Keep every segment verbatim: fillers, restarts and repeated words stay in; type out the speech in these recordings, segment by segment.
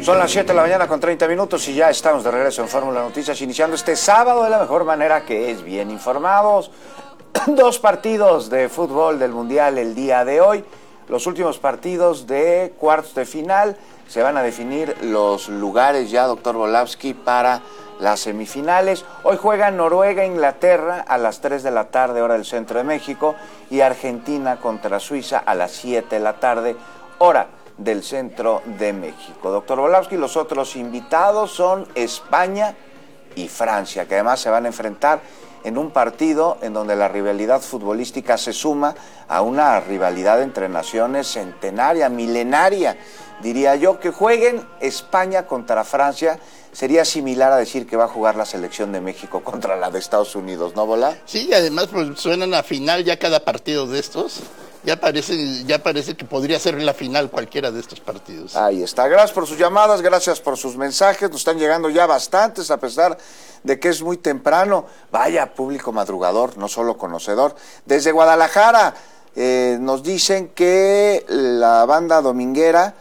Son las siete de la mañana con treinta minutos y ya estamos de regreso en Fórmula Noticias, iniciando este sábado de la mejor manera, que es bien informados. Dos partidos de fútbol del Mundial el día de hoy. Los últimos partidos de cuartos de final. Se van a definir los lugares ya, doctor Volavsky, para las semifinales. Hoy juegan Noruega e Inglaterra a las tres de la tarde, hora del centro de México, y Argentina contra Suiza a las siete de la tarde, hora del centro de México. Doctor Volavsky, los otros invitados son España y Francia, que además se van a enfrentar en un partido en donde la rivalidad futbolística se suma a una rivalidad entre naciones centenaria, milenaria. Diría yo que jueguen España contra Francia sería similar a decir que va a jugar la selección de México contra la de Estados Unidos, ¿no, Volá? Sí, y además pues suenan a final ya cada partido de estos. Ya parece, ya parece que podría ser la final cualquiera de estos partidos. Ahí está. Gracias por sus llamadas, gracias por sus mensajes. Nos están llegando ya bastantes, a pesar de que es muy temprano. Vaya, público madrugador, no solo conocedor. Desde Guadalajara eh, nos dicen que la banda dominguera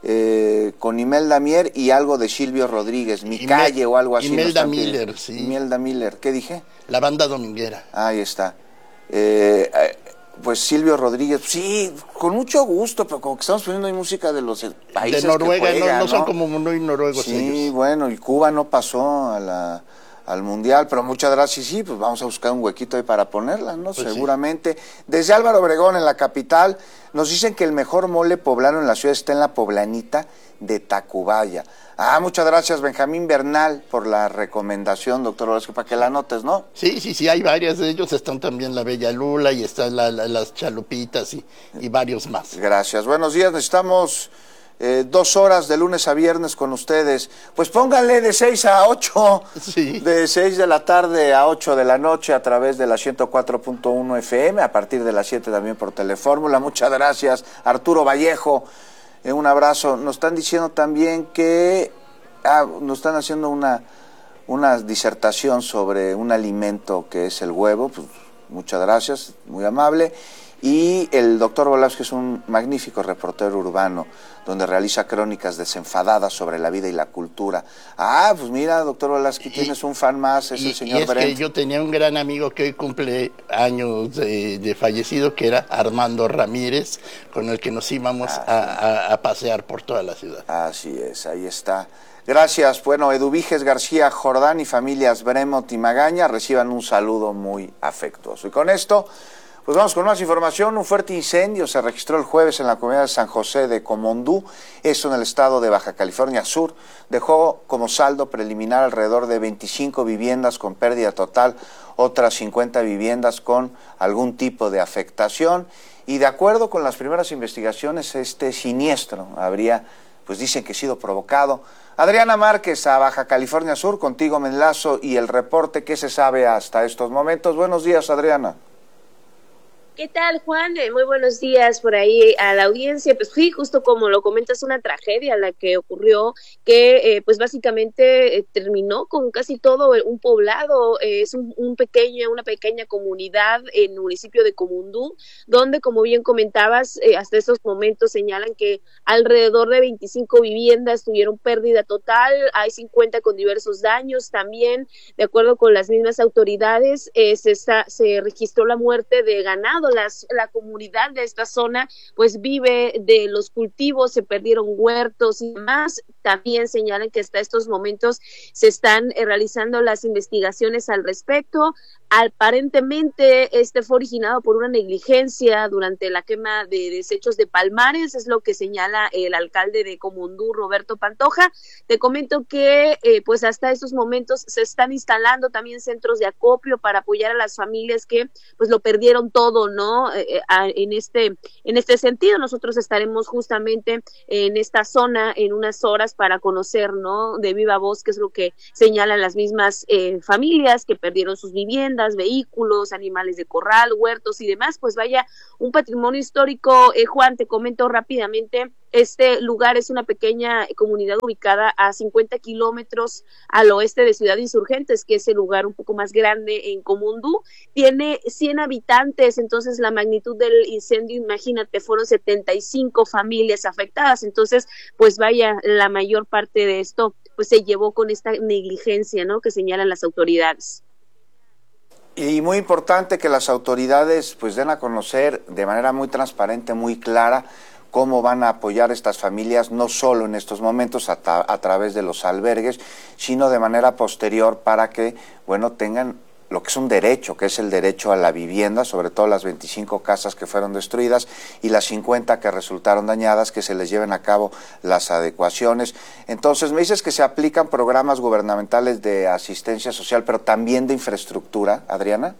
eh, con Imelda Mier y algo de Silvio Rodríguez, Mi Imel, Calle o algo así. Imelda Miller, sí. Imelda Miller, ¿qué dije? La banda dominguera. Ahí está. Eh... eh Pues Silvio Rodríguez, sí, con mucho gusto, pero como que estamos poniendo ahí música de los países de Noruega, que juegan, no, no ¿no? son como muy noruegos sí, ellos. Sí, bueno, y Cuba no pasó a la, al Mundial, pero muchas gracias, sí, pues vamos a buscar un huequito ahí para ponerla, ¿no? Pues seguramente. Sí. Desde Álvaro Obregón, en la capital, nos dicen que el mejor mole poblano en la ciudad está en la poblanita de Tacubaya. Ah, muchas gracias, Benjamín Bernal, por la recomendación, doctor Orozco, para que la anotes, ¿no? Sí, sí, sí, hay varias de ellos, están también la Bella Lula y están la, la, las chalupitas y, y varios más. Gracias, buenos días, necesitamos eh, dos horas de lunes a viernes con ustedes. Pues pónganle de seis a ocho, sí. De seis de la tarde a ocho de la noche a través de la ciento cuatro punto uno F M, a partir de las siete también por Telefórmula. Muchas gracias, Arturo Vallejo. Eh, un abrazo. Nos están diciendo también que ah, nos están haciendo una, una disertación sobre un alimento que es el huevo. Pues, muchas gracias, muy amable. Y el doctor Volavsky es un magnífico reportero urbano, donde realiza crónicas desenfadadas sobre la vida y la cultura. Ah, pues mira, doctor Volavsky, tienes un fan más, es y, el señor y es Brent. Que yo tenía un gran amigo que hoy cumple años de, de fallecido, que era Armando Ramírez, con el que nos íbamos ah, a, a, a pasear por toda la ciudad. Así es, ahí está. Gracias. Bueno, Eduviges García Jordán y familias Bremont y Magaña reciban un saludo muy afectuoso. Y con esto, pues vamos con más información. Un fuerte incendio se registró el jueves en la comunidad de San José de Comondú, esto en el estado de Baja California Sur. Dejó como saldo preliminar alrededor de veinticinco viviendas con pérdida total, otras cincuenta viviendas con algún tipo de afectación. Y de acuerdo con las primeras investigaciones, este siniestro habría, pues dicen que ha sido provocado. Adriana Márquez, a Baja California Sur, contigo me enlazo y el reporte que se sabe hasta estos momentos. Buenos días, Adriana. ¿Qué tal, Juan? Muy buenos días por ahí a la audiencia. Pues sí, justo como lo comentas, una tragedia la que ocurrió, que eh, pues básicamente eh, terminó con casi todo un poblado. Eh, es un, un pequeño, una pequeña comunidad en el municipio de Comondú, donde, como bien comentabas, eh, hasta estos momentos señalan que alrededor de veinticinco viviendas tuvieron pérdida total, hay cincuenta con diversos daños. También, de acuerdo con las mismas autoridades, eh, se, está, se registró la muerte de ganado. Las, la comunidad de esta zona pues vive de los cultivos, se perdieron huertos y demás. También señalan que hasta estos momentos se están eh, realizando las investigaciones al respecto. Aparentemente este fue originado por una negligencia durante la quema de desechos de Palmares, es lo que señala el alcalde de Comondú, Roberto Pantoja. Te comento que eh, pues hasta estos momentos se están instalando también centros de acopio para apoyar a las familias que pues lo perdieron todo, ¿no? Eh, en este en este sentido, nosotros estaremos justamente en esta zona en unas horas para conocer, ¿no?, de viva voz qué es lo que señalan las mismas eh, familias que perdieron sus viviendas, vehículos, animales de corral, huertos y demás. Pues vaya, un patrimonio histórico. eh, Juan, te comento rápidamente Este lugar es una pequeña comunidad ubicada a cincuenta kilómetros al oeste de Ciudad Insurgentes, que es el lugar un poco más grande en Comondú. Tiene cien habitantes, entonces la magnitud del incendio, imagínate, fueron setenta y cinco familias afectadas. Entonces, pues vaya, la mayor parte de esto pues se llevó con esta negligencia, ¿no?, que señalan las autoridades. Y muy importante que las autoridades pues den a conocer de manera muy transparente, muy clara, cómo van a apoyar a estas familias, no solo en estos momentos a, a través de los albergues, sino de manera posterior para que, bueno, tengan lo que es un derecho, que es el derecho a la vivienda, sobre todo las veinticinco casas que fueron destruidas y las cincuenta que resultaron dañadas, que se les lleven a cabo las adecuaciones. Entonces, me dices que se aplican programas gubernamentales de asistencia social, pero también de infraestructura, Adriana.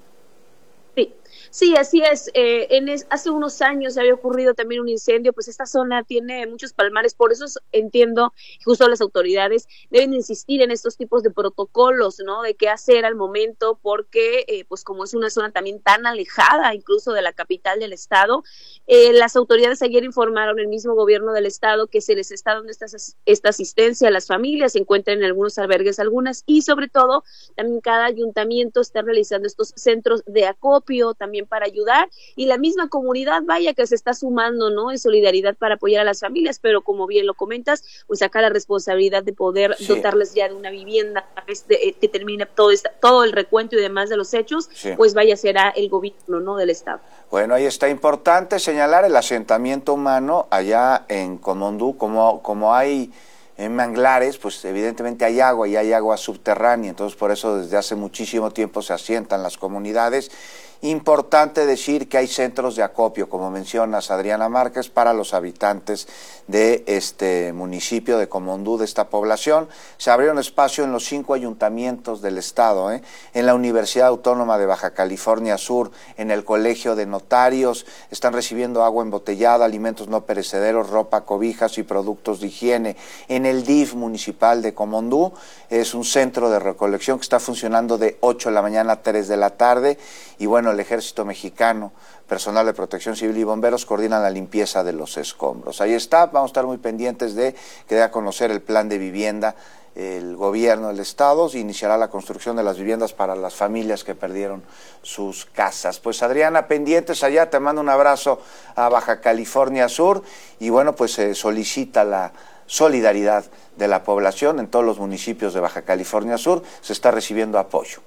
Sí. Sí, así es. Eh, en es, hace unos años había ocurrido también un incendio, pues esta zona tiene muchos palmares, por eso entiendo, justo las autoridades deben insistir en estos tipos de protocolos, ¿no?, de qué hacer al momento, porque eh, pues como es una zona también tan alejada incluso de la capital del estado, eh, las autoridades ayer informaron, el mismo gobierno del estado, que se les está dando esta, esta asistencia a las familias, se encuentran en algunos albergues algunas, y sobre todo también cada ayuntamiento está realizando estos centros de acopio también para ayudar, y la misma comunidad, vaya, que se está sumando, ¿no?, en solidaridad para apoyar a las familias, pero como bien lo comentas, pues acá la responsabilidad de poder sí. dotarles ya de una vivienda, de, que termine todo, esta, todo el recuento y demás de los hechos, sí. pues vaya, será el gobierno, ¿no?, del estado. Bueno, ahí está importante señalar el asentamiento humano allá en Comondú, como, como hay en manglares, pues evidentemente hay agua y hay agua subterránea, entonces por eso desde hace muchísimo tiempo se asientan las comunidades. Importante decir que hay centros de acopio, como mencionas, Adriana Márquez, para los habitantes de este municipio de Comondú, de esta población. Se abrieron espacio en los cinco ayuntamientos del estado, ¿eh? en la Universidad Autónoma de Baja California Sur, en el Colegio de Notarios, están recibiendo agua embotellada, alimentos no perecederos, ropa, cobijas y productos de higiene. En el D I F municipal de Comondú, es un centro de recolección que está funcionando de ocho de la mañana a tres de la tarde, y bueno, el Ejército Mexicano, personal de protección civil y bomberos coordinan la limpieza de los escombros. Ahí está, vamos a estar muy pendientes de que dé a conocer el plan de vivienda. El gobierno del estado iniciará la construcción de las viviendas para las familias que perdieron sus casas. Pues Adriana, pendientes allá, te mando un abrazo a Baja California Sur, y bueno, pues se solicita la solidaridad de la población en todos los municipios de Baja California Sur, se está recibiendo apoyo.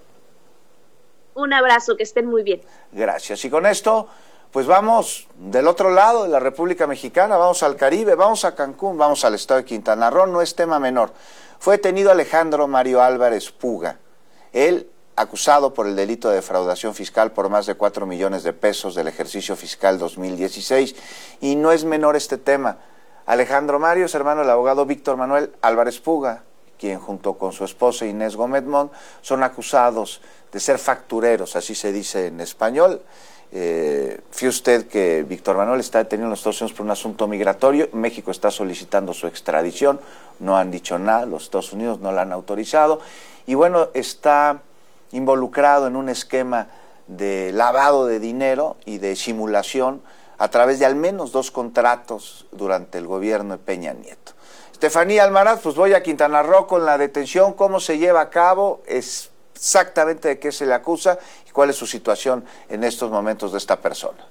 Un abrazo, que estén muy bien. Gracias. Y con esto, pues vamos del otro lado de la República Mexicana, vamos al Caribe, vamos a Cancún, vamos al estado de Quintana Roo, no es tema menor. Fue detenido Alejandro Mario Álvarez Puga, él acusado por el delito de defraudación fiscal por más de cuatro millones de pesos del ejercicio fiscal dos mil dieciséis, y no es menor este tema. Alejandro Mario es hermano del abogado Víctor Manuel Álvarez Puga, quien junto con su esposa Inés Gómez Mont son acusados de ser factureros, así se dice en español. Eh, fíjese usted que Víctor Manuel está detenido en los Estados Unidos por un asunto migratorio, México está solicitando su extradición, no han dicho nada, los Estados Unidos no la han autorizado, y bueno, está involucrado en un esquema de lavado de dinero y de simulación a través de al menos dos contratos durante el gobierno de Peña Nieto. Estefanía Almaraz, pues voy a Quintana Roo con la detención, cómo se lleva a cabo, es exactamente de qué se le acusa y cuál es su situación en estos momentos de esta persona.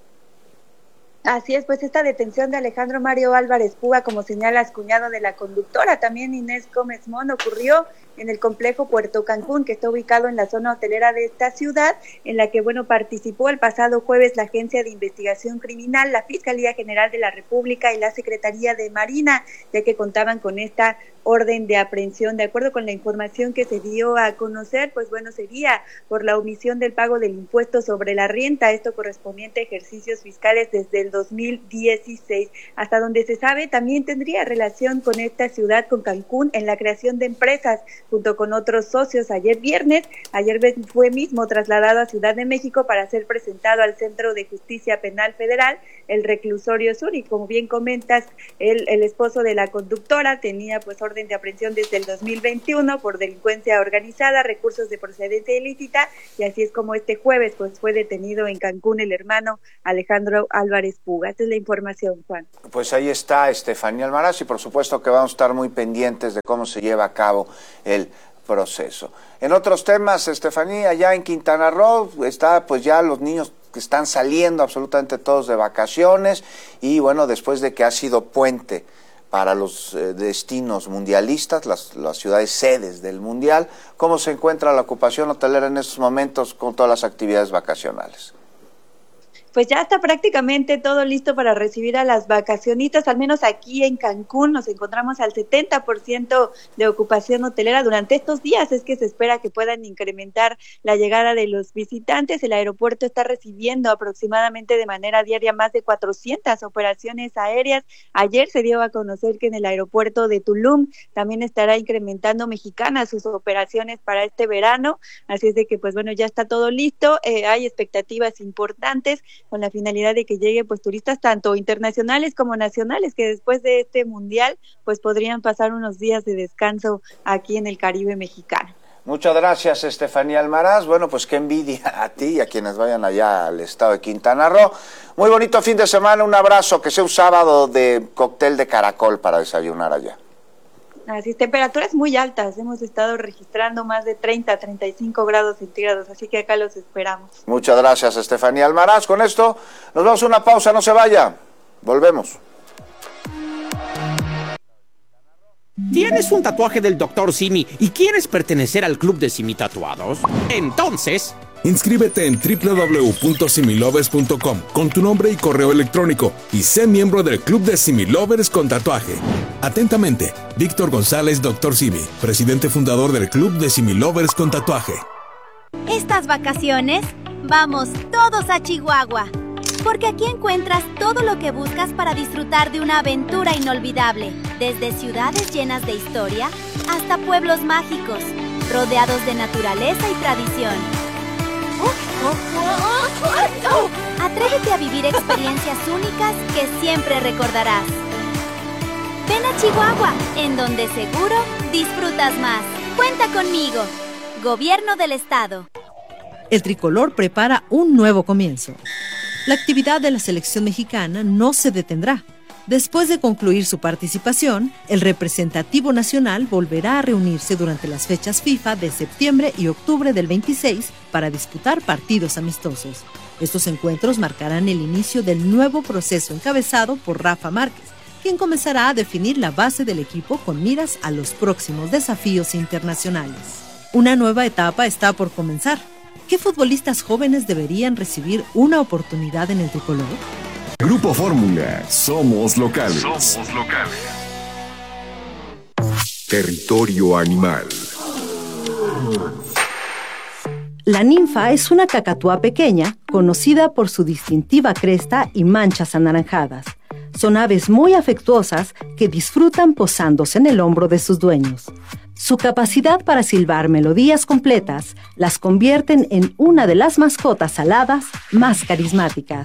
Así es, pues esta detención de Alejandro Mario Álvarez Puga, como señalas, cuñado de la conductora, también Inés Gómez Mont, ocurrió en el complejo Puerto Cancún, que está ubicado en la zona hotelera de esta ciudad, en la que, bueno, participó el pasado jueves la Agencia de Investigación Criminal, la Fiscalía General de la República y la Secretaría de Marina, ya que contaban con esta orden de aprehensión. De acuerdo con la información que se dio a conocer, pues bueno, sería por la omisión del pago del impuesto sobre la renta, esto correspondiente a ejercicios fiscales desde el dos mil dieciséis. Hasta donde se sabe, también tendría relación con esta ciudad, con Cancún, en la creación de empresas, junto con otros socios. Ayer viernes, ayer fue mismo trasladado a Ciudad de México para ser presentado al Centro de Justicia Penal Federal, el Reclusorio Sur, y como bien comentas, el, el esposo de la conductora tenía pues orden de aprehensión desde el dos mil veintiuno por delincuencia organizada, recursos de procedencia ilícita, y así es como este jueves pues fue detenido en Cancún el hermano Alejandro Álvarez Puga. Esta es la información, Juan. Pues ahí está Estefanía Almaraz y por supuesto que vamos a estar muy pendientes de cómo se lleva a cabo el proceso. En otros temas, Estefanía, allá en Quintana Roo, está pues ya los niños que están saliendo absolutamente todos de vacaciones y bueno, después de que ha sido puente para los eh, destinos mundialistas, las, las ciudades sedes del Mundial, ¿cómo se encuentra la ocupación hotelera en estos momentos con todas las actividades vacacionales? Pues ya está prácticamente todo listo para recibir a las vacacionistas, al menos aquí en Cancún nos encontramos al setenta por ciento de ocupación hotelera durante estos días, es que se espera que puedan incrementar la llegada de los visitantes. El aeropuerto está recibiendo aproximadamente de manera diaria más de cuatrocientas operaciones aéreas. Ayer se dio a conocer que en el aeropuerto de Tulum también estará incrementando Mexicana sus operaciones para este verano, así es de que pues bueno, ya está todo listo, eh, hay expectativas importantes con la finalidad de que lleguen pues turistas tanto internacionales como nacionales que después de este mundial pues podrían pasar unos días de descanso aquí en el Caribe mexicano. Muchas gracias, Estefanía Almaraz. Bueno, pues qué envidia a ti y a quienes vayan allá al estado de Quintana Roo. Muy bonito fin de semana, un abrazo, que sea un sábado de cóctel de caracol para desayunar allá. Así, temperaturas muy altas, hemos estado registrando más de treinta, treinta y cinco grados centígrados, así que acá los esperamos. Muchas gracias, Estefanía Almaraz. Con esto nos vamos a una pausa, no se vaya, volvemos. ¿Tienes un tatuaje del doctor Simi y quieres pertenecer al club de Simi Tatuados? Entonces, inscríbete en doble u doble u doble u punto similovers punto com con tu nombre y correo electrónico y sé miembro del club de Similovers con tatuaje. Atentamente, Víctor González, doctor Simi, presidente fundador del club de Similovers con tatuaje. Estas vacaciones, vamos todos a Chihuahua, porque aquí encuentras todo lo que buscas para disfrutar de una aventura inolvidable, desde ciudades llenas de historia hasta pueblos mágicos, rodeados de naturaleza y tradición. Atrévete a vivir experiencias únicas que siempre recordarás. Ven a Chihuahua, en donde seguro disfrutas más. Cuenta conmigo. Gobierno del Estado. El tricolor prepara un nuevo comienzo. La actividad de la selección mexicana no se detendrá. Después de concluir su participación, el representativo nacional volverá a reunirse durante las fechas FIFA de septiembre y octubre del veintiséis para disputar partidos amistosos. Estos encuentros marcarán el inicio del nuevo proceso encabezado por Rafa Márquez, quien comenzará a definir la base del equipo con miras a los próximos desafíos internacionales. Una nueva etapa está por comenzar. ¿Qué futbolistas jóvenes deberían recibir una oportunidad en el tricolor? Grupo Fórmula, somos locales. Somos locales. Territorio animal. La ninfa es una cacatúa pequeña, conocida por su distintiva cresta y manchas anaranjadas. Son aves muy afectuosas que disfrutan posándose en el hombro de sus dueños. Su capacidad para silbar melodías completas las convierten en una de las mascotas aladas más carismáticas.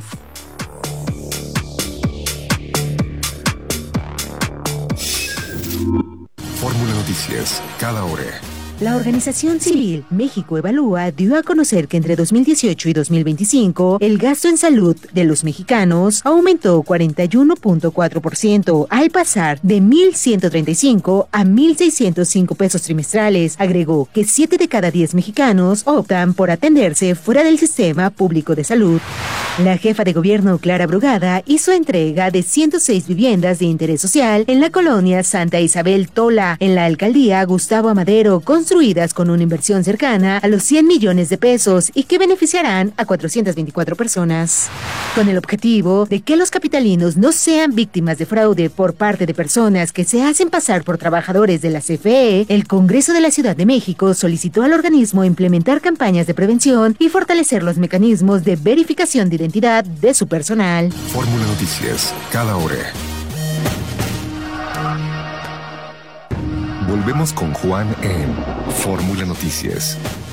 Fórmula Noticias, cada hora. La organización civil México Evalúa dio a conocer que entre dos mil dieciocho y dos mil veinticinco el gasto en salud de los mexicanos aumentó cuarenta y uno punto cuatro por ciento al pasar de mil ciento treinta y cinco a mil seiscientos cinco pesos trimestrales. Agregó que siete de cada diez mexicanos optan por atenderse fuera del sistema público de salud. La jefa de gobierno Clara Brugada hizo entrega de ciento seis viviendas de interés social en la colonia Santa Isabel Tola, en la alcaldía Gustavo Amadero, construidas con una inversión cercana a los cien millones de pesos y que beneficiarán a cuatrocientas veinticuatro personas. Con el objetivo de que los capitalinos no sean víctimas de fraude por parte de personas que se hacen pasar por trabajadores de la C F E, el Congreso de la Ciudad de México solicitó al organismo implementar campañas de prevención y fortalecer los mecanismos de verificación de identidad de su personal. Fórmula Noticias, cada hora. Volvemos con Juan en Fórmula Noticias.